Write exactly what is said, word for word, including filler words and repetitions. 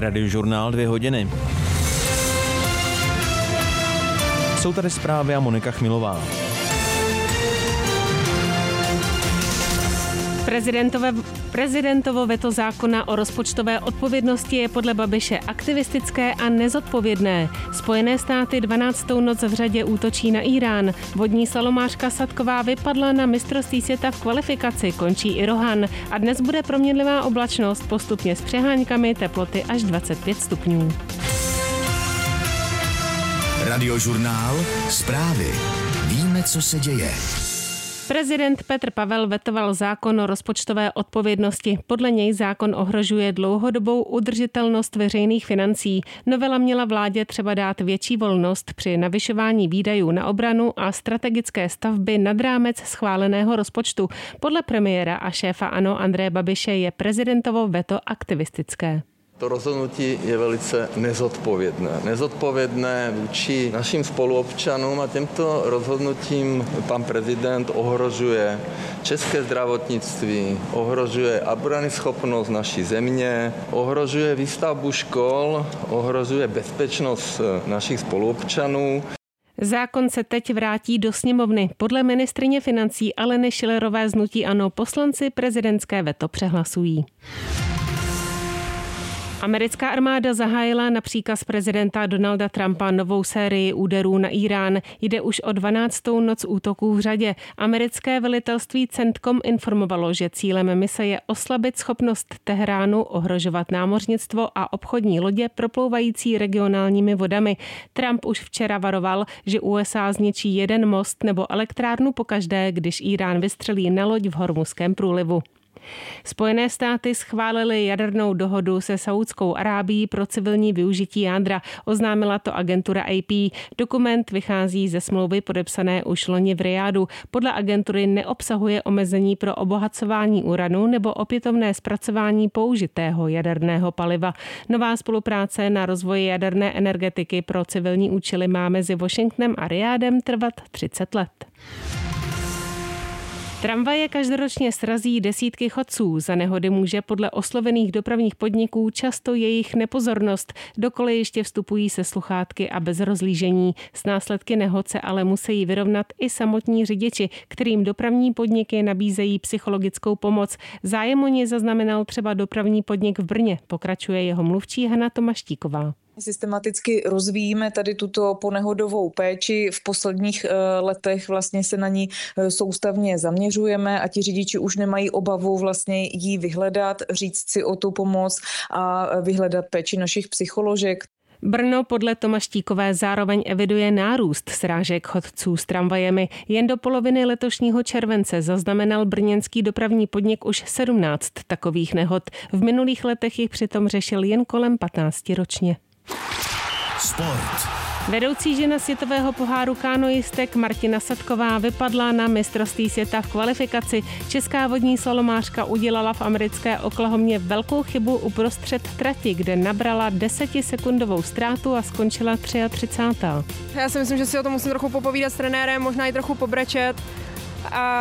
Radiožurnál dvě hodiny. Jsou tady zprávy a Monika Chmilová. Prezidentové, prezidentovo veto zákona o rozpočtové odpovědnosti je podle Babiše aktivistické a nezodpovědné. Spojené státy dvanáctou noc v řadě útočí na Írán. Vodní slalomářka Sadková vypadla na mistrovství světa v kvalifikaci, končí i Rohan a dnes bude proměnlivá oblačnost, postupně s přeháňkami, teploty až dvacet pět stupňů. Radiožurnál, zprávy. Víme, co se děje. Prezident Petr Pavel vetoval zákon o rozpočtové odpovědnosti. Podle něj zákon ohrožuje dlouhodobou udržitelnost veřejných financí. Novela měla vládě třeba dát větší volnost při navyšování výdajů na obranu a strategické stavby nad rámec schváleného rozpočtu. Podle premiéra a šéfa ANO Andreje Babiše je prezidentovo veto aktivistické. To rozhodnutí je velice nezodpovědné. Nezodpovědné vůči našim spoluobčanům a těmto rozhodnutím pan prezident ohrožuje české zdravotnictví, ohrožuje obranyschopnost naší země, ohrožuje výstavbu škol, ohrožuje bezpečnost našich spoluobčanů. Zákon se teď vrátí do sněmovny. Podle ministryně financí Aleny Schillerové z hnutí ANO poslanci prezidentské veto přehlasují. Americká armáda zahájila na příkaz prezidenta Donalda Trumpa novou sérii úderů na Írán. Jde už o dvanáctou noc útoků v řadě. Americké velitelství CENTCOM informovalo, že cílem mise je oslabit schopnost Teheránu ohrožovat námořnictvo a obchodní lodě proplouvající regionálními vodami. Trump už včera varoval, že U S A zničí jeden most nebo elektrárnu pokaždé, když Írán vystřelí na loď v Hormuzském průlivu. Spojené státy schválily jadernou dohodu se Saúdskou Arábií pro civilní využití jádra, oznámila to agentura A P. Dokument vychází ze smlouvy podepsané už loni v Rijádu. Podle agentury neobsahuje omezení pro obohacování uranu nebo opětovné zpracování použitého jaderného paliva. Nová spolupráce na rozvoji jaderné energetiky pro civilní účely má mezi Washingtonem a Rijádem trvat třicet let. Tramvaje každoročně srazí desítky chodců. Za nehody může podle oslovených dopravních podniků často jejich nepozornost. Do kolejiště vstupují se sluchátky a bez rozlížení. S následky nehod se ale musí vyrovnat i samotní řidiči, kterým dopravní podniky nabízejí psychologickou pomoc. Zájem o ně zaznamenal třeba dopravní podnik v Brně, pokračuje jeho mluvčí Hana Tomaštíková. Systematicky rozvíjíme tady tuto ponehodovou péči. V posledních letech vlastně se na ní soustavně zaměřujeme a ti řidiči už nemají obavu vlastně jí vyhledat, říct si o tu pomoc a vyhledat péči našich psycholožek. Brno podle Tomaštíkové zároveň eviduje nárůst srážek chodců s tramvajemi. Jen do poloviny letošního července zaznamenal brněnský dopravní podnik už sedmnáct takových nehod. V minulých letech jich přitom řešil jen kolem patnáct ročně. Sport. Vedoucí žena světového poháru kanoistek Martina Sadková vypadla na mistrovství světa v kvalifikaci. Česká vodní slalomářka udělala v americké Oklahomě velkou chybu uprostřed trati, kde nabrala desetisekundovou ztrátu a skončila třicátá třetí Já si myslím, že si o tom musím trochu popovídat s trenérem, možná i trochu pobrečet. A